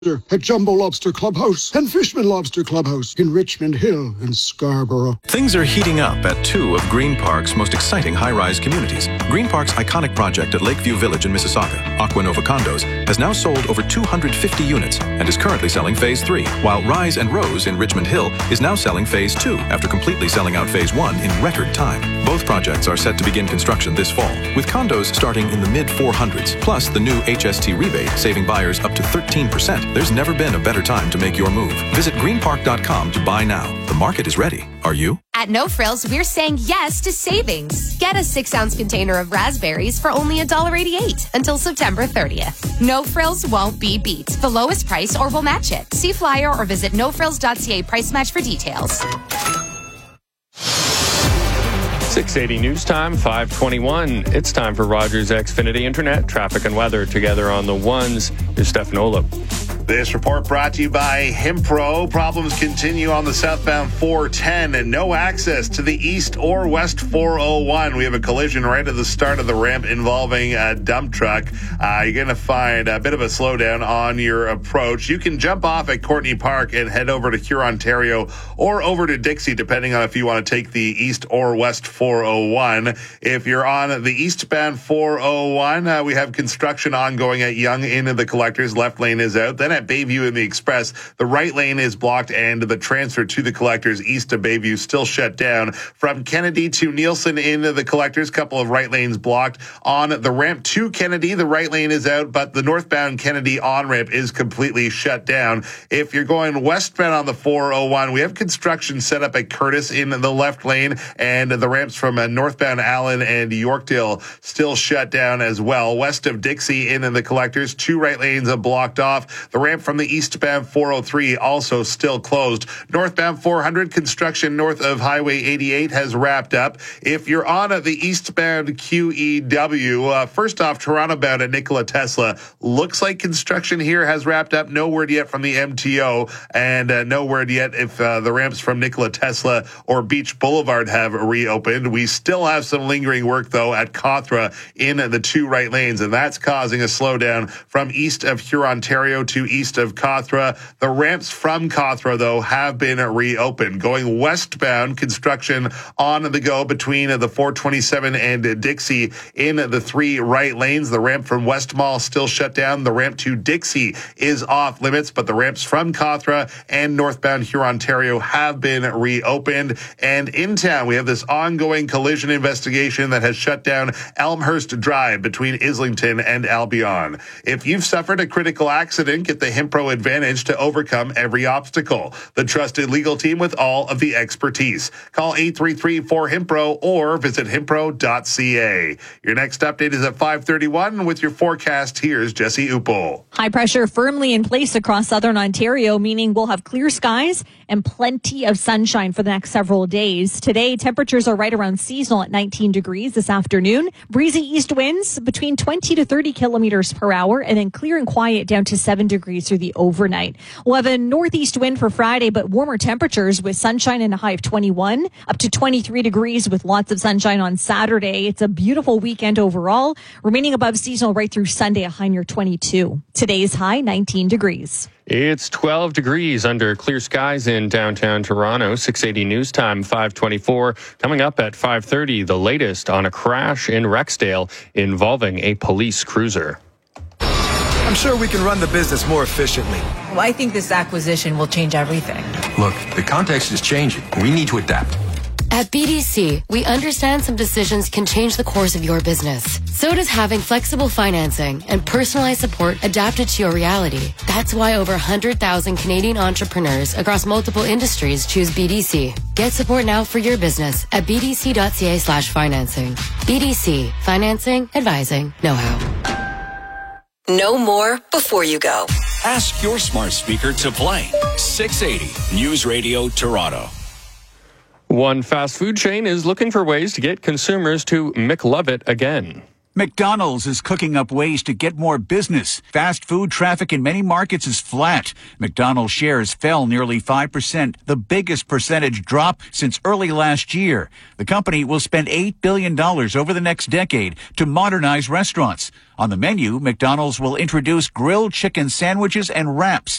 at Jumbo Lobster Clubhouse and Fishman Lobster Clubhouse in Richmond Hill and Scarborough. Things are heating up at two of Green Park's most exciting high-rise communities. Green Park's iconic project at Lakeview Village in Mississauga, Aquanova Condos, has now sold over 250 units and is currently selling Phase 3, while Rise and Rose in Richmond Hill is now selling Phase 2 after completely selling out Phase 1 in record time. Both projects are set to begin construction this fall, with condos starting in the mid-400s, plus the new HST rebate saving buyers up to 13%. There's never been a better time to make your move. Visit greenpark.com to buy now. The market is ready. Are you? At No Frills, we're saying yes to savings. Get a 6-ounce container of raspberries for only $1.88 until September 30th. No Frills won't be beat. The lowest price or we'll match it. See flyer or visit nofrills.ca price match for details. 680 News Time, 521. It's time for Rogers Xfinity Internet, traffic and weather together on the ones. Here's Stefan Olip. This report brought to you by Himpro. Problems continue on the southbound 410 and no access to the east or west 401. We have a collision right at the start of the ramp involving a dump truck. You're going to find a bit of a slowdown on your approach. You can jump off at Courtney Park and head over to Hurontario or over to Dixie, depending on if you want to take the east or west 401. If you're on the eastbound 401, we have construction ongoing at Yonge into the Collectors. Left lane is out. Then at Bayview in the Express, the right lane is blocked and the transfer to the Collectors east of Bayview still shut down. From Kennedy to Nielsen into the Collectors, couple of right lanes blocked. On the ramp to Kennedy, the right lane is out, but the northbound Kennedy on-ramp is completely shut down. If you're going westbound on the 401, we have construction set up at Curtis in the left lane, and the ramps from northbound Allen and Yorkdale still shut down as well. West of Dixie in the Collectors, two right lanes are blocked off. The ramp from the eastbound 403 also still closed. Northbound 400, construction north of Highway 88 has wrapped up. If you're on the eastbound QEW, first off, Toronto bound at Nikola Tesla, looks like construction here has wrapped up. No word yet from the MTO, and no word yet if the ramps from Nikola Tesla or Beach Boulevard have reopened. We still have some lingering work, though, at Cawthra in the two right lanes, and that's causing a slowdown from east of Hurontario to east of Cawthra. The ramps from Cawthra, though, have been reopened. Going westbound, construction on the go between the 427 and Dixie in the three right lanes. The ramp from West Mall still shut down. The ramp to Dixie is off limits, but the ramps from Cawthra and northbound Hurontario have been reopened. And in town, we have this ongoing collision investigation that has shut down Elmhurst Drive between Islington and Albion. If you've suffered a critical accident, get the Himpro Advantage to overcome every obstacle. The trusted legal team with all of the expertise. Call 833-4HIMPRO or visit himpro.ca. Your next update is at 5:31 with your forecast. Here's Jesse Upel. High pressure firmly in place across southern Ontario, meaning we'll have clear skies and plenty of sunshine for the next several days. Today, temperatures are right around seasonal at 19 degrees this afternoon. Breezy east winds between 20 to 30 kilometers per hour, and then clear and quiet down to 7 degrees through the overnight. We'll have a northeast wind for Friday, but warmer temperatures with sunshine and a high of 21, up to 23 degrees with lots of sunshine on Saturday. It's a beautiful weekend overall, remaining above seasonal right through Sunday, a high near 22. Today's high, 19 degrees. It's 12 degrees under clear skies in downtown Toronto. 680 News Time, 524. Coming up at 5:30, the latest on a crash in Rexdale involving a police cruiser. I'm sure we can run the business more efficiently. Well, I think this acquisition will change everything. Look, the context is changing. We need to adapt. At BDC, we understand some decisions can change the course of your business. So does having flexible financing and personalized support adapted to your reality. That's why over 100,000 Canadian entrepreneurs across multiple industries choose BDC. Get support now for your business at bdc.ca/financing. BDC, financing, advising, know-how. Know more before you go. Ask your smart speaker to play 680 News Radio Toronto. One fast food chain is looking for ways to get consumers to McLove it again. McDonald's is cooking up ways to get more business. Fast food traffic in many markets is flat. McDonald's shares fell nearly 5%, the biggest percentage drop since early last year. The company will spend $8 billion over the next decade to modernize restaurants. On the menu, McDonald's will introduce grilled chicken sandwiches and wraps.